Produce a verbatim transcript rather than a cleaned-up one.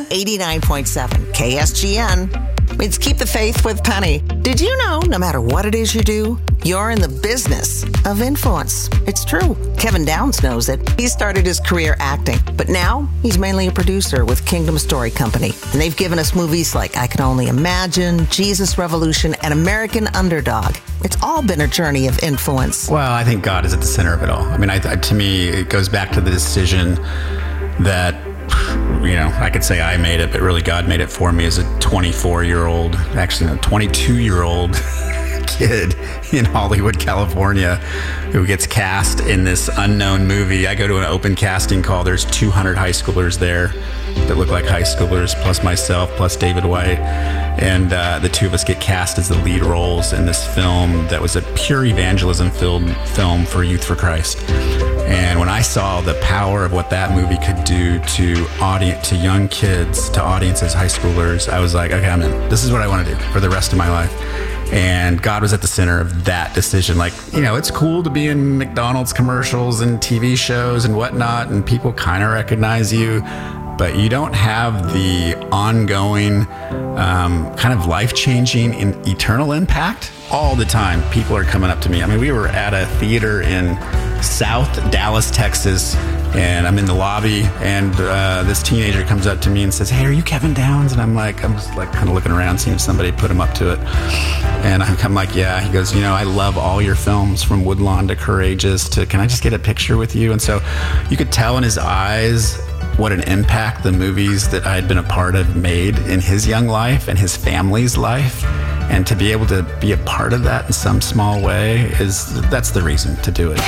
eighty-nine point seven K S G N. It's Keep the Faith with Penny. Did you know no matter what it is you do, you're in the business of influence? It's true. Kevin Downs knows it. He started his career acting, but now he's mainly a producer with Kingdom Story Company. And they've given us movies like I Can Only Imagine, Jesus Revolution, and American Underdog. It's all been a journey of influence. Well, I think God is at the center of it all. I mean, I, to me, it goes back to the decision that, you know, I could say I made it, but really God made it for me as a twenty-four-year-old, actually a twenty-two-year-old kid in Hollywood, California, who gets cast in this unknown movie. I go to an open casting call. There's two hundred high schoolers there that look like high schoolers, plus myself, plus David White. And uh, the two of us get cast as the lead roles in this film that was a pure evangelism film, film for Youth for Christ. And when I saw the power of what that movie could do to audience, to young kids, to audiences, high schoolers, I was like, okay, I'm in. This is what I want to do for the rest of my life. And God was at the center of that decision. Like, you know, it's cool to be in McDonald's commercials and T V shows and whatnot, and people kind of recognize you, but you don't have the ongoing um, kind of life-changing and eternal impact all the time. People are coming up to me. I mean, we were at a theater in South Dallas, Texas, and I'm in the lobby, and uh, this teenager comes up to me and says, "Hey, are you Kevin Downs?" And I'm like, I'm just like kind of looking around, seeing if somebody put him up to it. And I'm like, yeah. He goes, "You know, I love all your films, from Woodlawn to Courageous to Can I Just Get a Picture with You?" And so you could tell in his eyes what an impact the movies that I had been a part of made in his young life and his family's life. And to be able to be a part of that in some small way, is that's the reason to do it.